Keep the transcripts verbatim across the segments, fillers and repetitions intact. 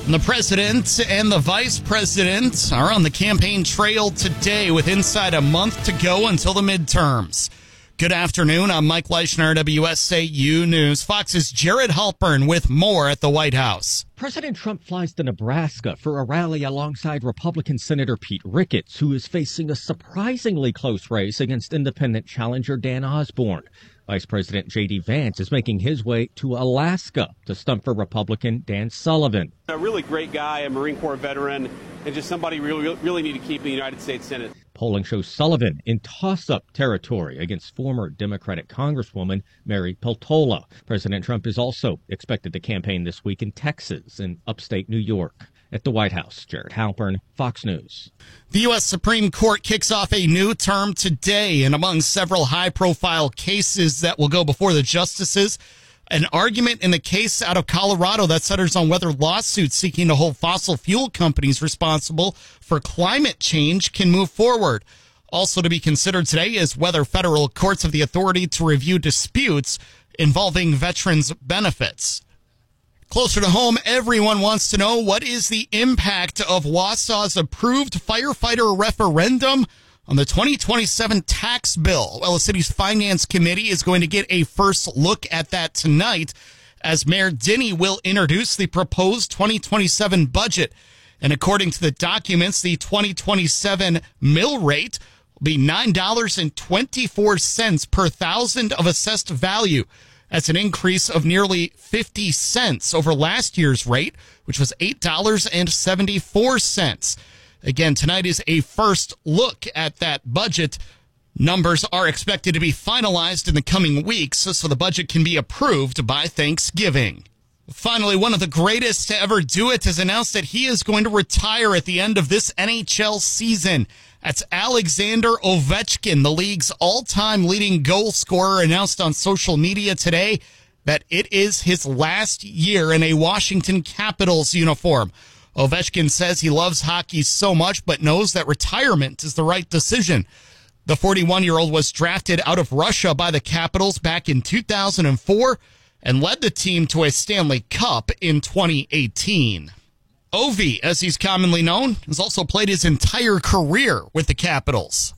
The president and the vice president are on the campaign trail today with inside a month to go until the midterms. Good afternoon. I'm Mike Leischner, W S A U News. Fox's Jared Halpern with more at the White House. President Trump flies to Nebraska for a rally alongside Republican Senator Pete Ricketts, who is facing a surprisingly close race against independent challenger Dan Osborne. Vice President J D. Vance is making his way to Alaska to stump for Republican Dan Sullivan. A really great guy, a Marine Corps veteran, and just somebody we really, really need to keep in the United States Senate. Polling shows Sullivan in toss-up territory against former Democratic Congresswoman Mary Peltola. President Trump is also expected to campaign this week in Texas and upstate New York. At the White House, Jared Halpern, Fox News. The U S Supreme Court kicks off a new term today, and among several high-profile cases that will go before the justices, an argument in the case out of Colorado that centers on whether lawsuits seeking to hold fossil fuel companies responsible for climate change can move forward. Also to be considered today is whether federal courts have the authority to review disputes involving veterans' benefits. Closer to home, everyone wants to know, what is the impact of Wausau's approved firefighter referendum on the twenty twenty-seven tax bill? Well, the city's finance committee is going to get a first look at that tonight, as Mayor Dinny will introduce the proposed twenty twenty-seven budget. And according to the documents, the twenty twenty-seven mill rate will be nine dollars and twenty-four cents per thousand of assessed value. That's an increase of nearly fifty cents over last year's rate, which was eight dollars and seventy-four cents. Again, tonight is a first look at that budget. Numbers are expected to be finalized in the coming weeks, so the budget can be approved by Thanksgiving. Finally, one of the greatest to ever do it has announced that he is going to retire at the end of this N H L season. That's Alexander Ovechkin, the league's all-time leading goal scorer, announced on social media today that it is his last year in a Washington Capitals uniform. Ovechkin says he loves hockey so much, but knows that retirement is the right decision. The forty-one-year-old was drafted out of Russia by the Capitals back in two thousand four and led the team to a Stanley Cup in twenty eighteen. Ovi, as he's commonly known, has also played his entire career with the Capitals.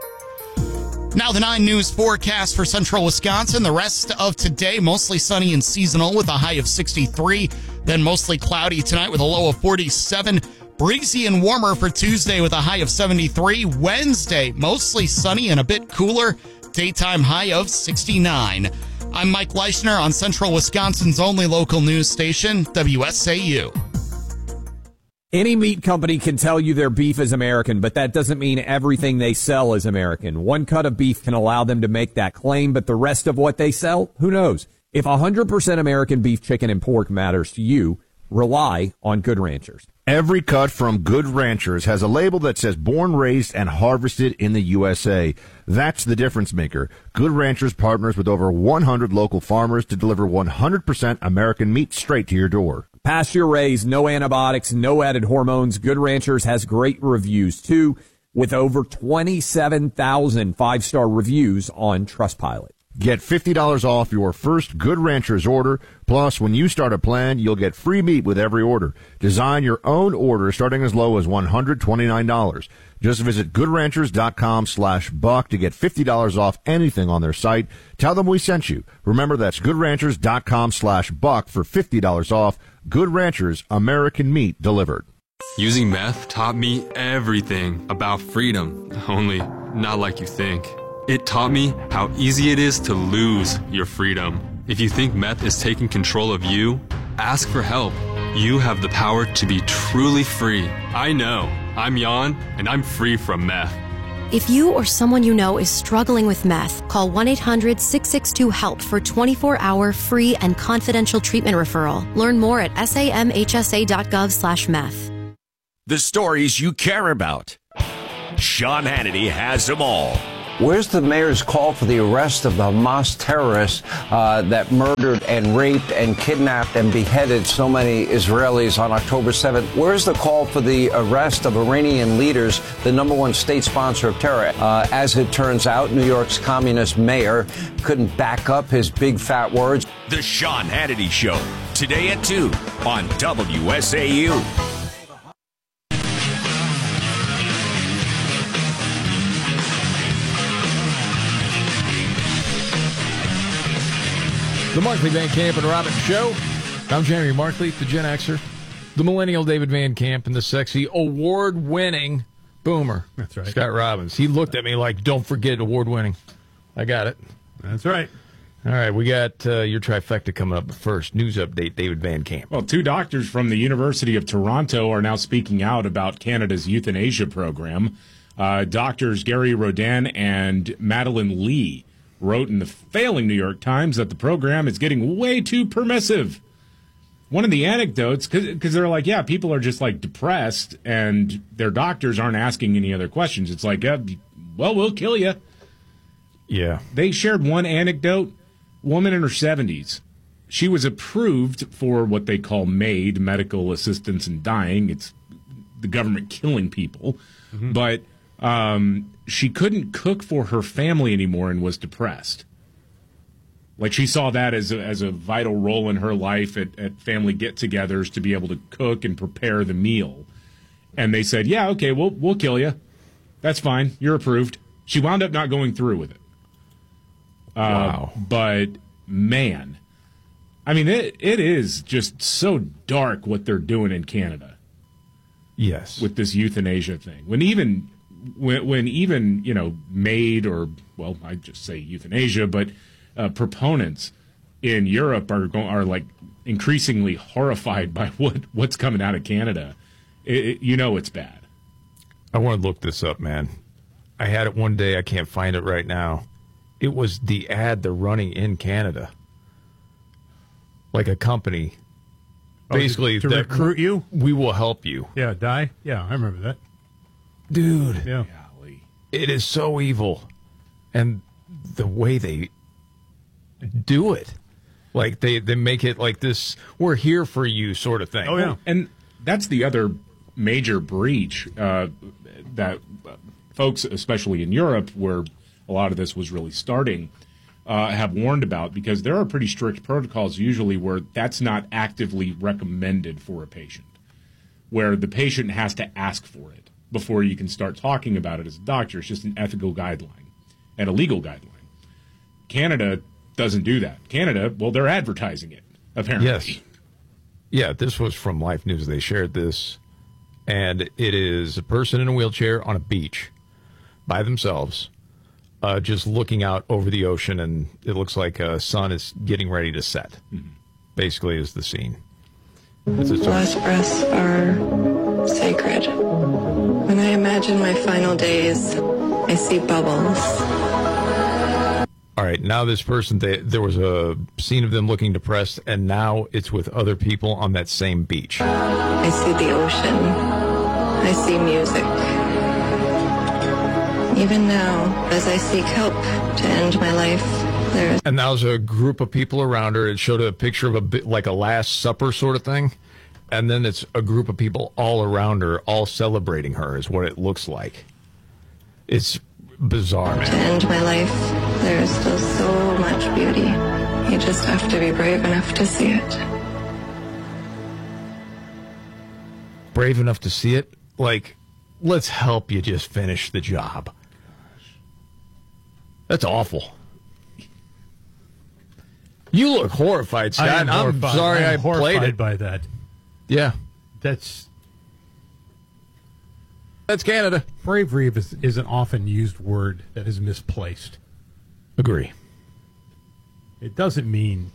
Now the nine News forecast for central Wisconsin. The rest of today, mostly sunny and seasonal with a high of sixty-three. Then mostly cloudy tonight with a low of forty-seven. Breezy and warmer for Tuesday with a high of seventy-three. Wednesday, mostly sunny and a bit cooler. Daytime high of sixty-nine. I'm Mike Leischner on central Wisconsin's only local news station, W S A U. Any meat company can tell you their beef is American, but that doesn't mean everything they sell is American. One cut of beef can allow them to make that claim, but the rest of what they sell, who knows? If one hundred percent American beef, chicken, and pork matters to you, rely on Good Ranchers. Every cut from Good Ranchers has a label that says born, raised, and harvested in the U S A. That's the difference maker. Good Ranchers partners with over one hundred local farmers to deliver one hundred percent American meat straight to your door. Pasture raised, no antibiotics, no added hormones. Good Ranchers has great reviews, too, with over twenty-seven thousand five-star reviews on Trustpilot. Get fifty dollars off your first Good Ranchers order. Plus, when you start a plan, you'll get free meat with every order. Design your own order starting as low as one hundred twenty-nine dollars. Just visit goodranchers.com slash buck to get fifty dollars off anything on their site. Tell them we sent you. Remember, that's goodranchers.com slash buck for fifty dollars off. Good Ranchers, American meat delivered. Using meth taught me everything about freedom, only not like you think. It taught me how easy it is to lose your freedom. If you think meth is taking control of you, ask for help. You have the power to be truly free. I know. I'm Jan, and I'm free from meth. If you or someone you know is struggling with meth, call one eight hundred six six two HELP for twenty-four hour free and confidential treatment referral. Learn more at samhsa.gov slash meth. The stories you care about. Sean Hannity has them all. Where's the mayor's call for the arrest of the Hamas terrorists uh, that murdered and raped and kidnapped and beheaded so many Israelis on October seventh? Where's the call for the arrest of Iranian leaders, the number one state sponsor of terror? Uh, as it turns out, New York's communist mayor couldn't back up his big fat words. The Sean Hannity Show. Today at two on W S A U. The Markley, Van Camp, and Robbins Show. I'm Jeremy Markley, the Gen Xer, the millennial David Van Camp, and the sexy award-winning boomer. That's right. Scott Robbins. He looked at me like, don't forget award-winning. I got it. That's right. All right, we got uh, your trifecta coming up. But first, news update, David Van Camp. Well, two doctors from the University of Toronto are now speaking out about Canada's euthanasia program. Uh, doctors Gary Rodin and Madeline Lee wrote in the failing New York Times that the program is getting way too permissive. One of the anecdotes, because they're like, yeah, people are just like depressed and their doctors aren't asking any other questions. It's like, yeah, well, we'll kill you. Yeah. They shared one anecdote. Woman in her seventies. She was approved for what they call MAID, medical assistance in dying. It's the government killing people. Mm-hmm. But um, she couldn't cook for her family anymore and was depressed. Like, she saw that as a, as a vital role in her life at, at family get-togethers to be able to cook and prepare the meal. And they said, yeah, okay, we'll, we'll kill you. That's fine. You're approved. She wound up not going through with it. Uh, wow. But, man, I mean, it it is just so dark what they're doing in Canada. Yes. With this euthanasia thing. When even, when, when even, you know, MAID or, well, I just say euthanasia, but uh, proponents in Europe are going, are like increasingly horrified by what, what's coming out of Canada. It, it, you know it's bad. I want to look this up, man. I had it one day. I can't find it right now. It was the ad they're running in Canada. Like a company. Oh, Basically, to, to that recruit you? We will help you. Yeah, die? Yeah, I remember that. Dude. Yeah. Golly. It is so evil. And the way they do it. Like, they, they make it like this, we're here for you sort of thing. Oh, yeah. And that's the other major breach uh, that uh, folks, especially in Europe, where a lot of this was really starting, uh, have warned about, because there are pretty strict protocols usually where that's not actively recommended for a patient, where the patient has to ask for it before you can start talking about it as a doctor. It's just an ethical guideline and a legal guideline. Canada doesn't do that. Canada, well, they're advertising it, apparently. Yes. Yeah, this was from Life News. They shared this, and it is a person in a wheelchair on a beach by themselves, Uh, just looking out over the ocean, and it looks like a sun is getting ready to set. Mm-hmm. Basically, is the scene. Last breaths are sacred. When I imagine my final days, I see bubbles. All right, now this person, they, there was a scene of them looking depressed, and now it's with other people on that same beach. I see the ocean. I see music. Even now, as I seek help to end my life, there is... And now there's a group of people around her. It showed a picture of a bit like a Last Supper sort of thing. And then it's a group of people all around her, all celebrating her, is what it looks like. It's bizarre, man. To end my life, there is still so much beauty. You just have to be brave enough to see it. Brave enough to see it? Like, let's help you just finish the job. That's awful. You look horrified, Scott. I am I'm horrified. sorry I, I, am played horrified it. by that. Yeah. That's That's Canada. Bravery is, is an often used word that is misplaced. Agree. It doesn't mean...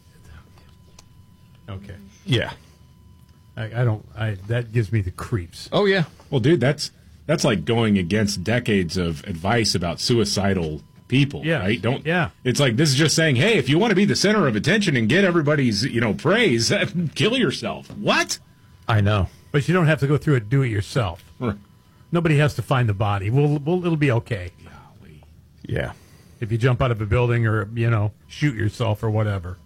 Okay. Yeah. I, I don't... I That gives me the creeps. Oh, yeah. Well, dude, that's that's like going against decades of advice about suicidal people, Yeah. right? Don't. Yeah. It's like, this is just saying, hey, if you want to be the center of attention and get everybody's, you know, praise, kill yourself. What? I know. But you don't have to go through it. Do it yourself. Right. Nobody has to find the body. We'll, we'll it'll be okay. Yeah. If you jump out of a building or, you know, shoot yourself or whatever.